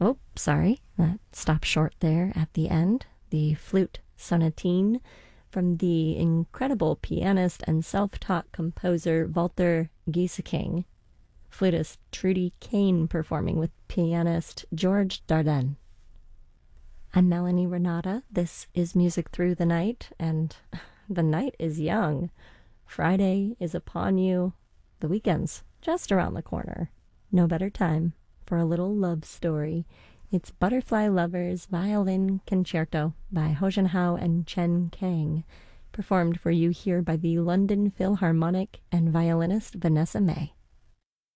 Oh, sorry, that stopped short there at the end. The flute sonatine from the incredible pianist and self-taught composer Walter Gieseking. Flutist Trudy Kane performing with pianist George Dardenne. I'm Melanie Renata. This is Music Through the Night, and the night is young. Friday is upon you. The weekend's just around the corner. No better time for a little love story. It's Butterfly Lovers Violin Concerto by Ho Jun Hao and Chen Kang, performed for you here by the London Philharmonic and violinist Vanessa May.